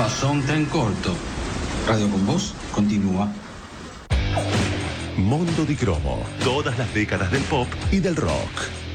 pasó un tren corto. Radio con Voz continúa. Mondo di Cromo. Todas las décadas del pop y del rock.